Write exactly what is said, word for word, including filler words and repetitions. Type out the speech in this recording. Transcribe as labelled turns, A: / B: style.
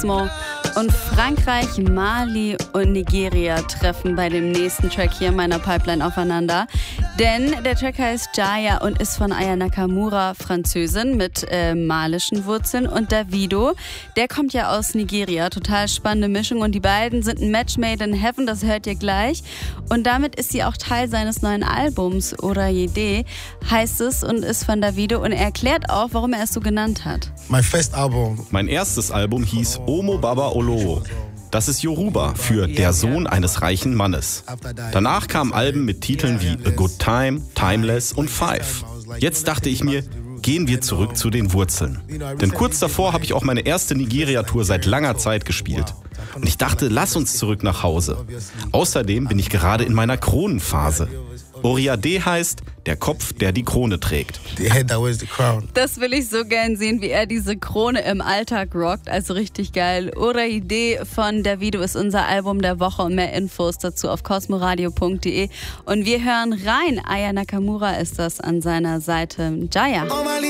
A: Und Frankreich, Mali und Nigeria treffen bei dem nächsten Track hier in meiner Pipeline aufeinander. Denn der Track heißt Jaya und ist von Aya Nakamura, Französin mit äh, malischen Wurzeln. Und Davido, der kommt ja aus Nigeria. Total spannende Mischung. Und die beiden sind ein Match made in heaven, das hört ihr gleich. Und damit ist sie auch Teil seines neuen Albums, Orayede heißt es, und ist von Davido. Und er erklärt auch, warum er es so genannt hat.
B: My first album.
C: Mein erstes Album hieß Omo Baba Olowo. Das ist Yoruba für der Sohn eines reichen Mannes. Danach kamen Alben mit Titeln wie A Good Time, Timeless und Five. Jetzt dachte ich mir, gehen wir zurück zu den Wurzeln. Denn kurz davor habe ich auch meine erste Nigeria-Tour seit langer Zeit gespielt. Und ich dachte, lass uns zurück nach Hause. Außerdem bin ich gerade in meiner Kronenphase. Orayede heißt, der Kopf, der die Krone trägt.
A: Das will ich so gern sehen, wie er diese Krone im Alltag rockt. Also richtig geil. Orayede von Davido ist unser Album der Woche und mehr Infos dazu auf cosmoradio punkt de. Und wir hören rein. Aya Nakamura ist das an seiner Seite. Jaya.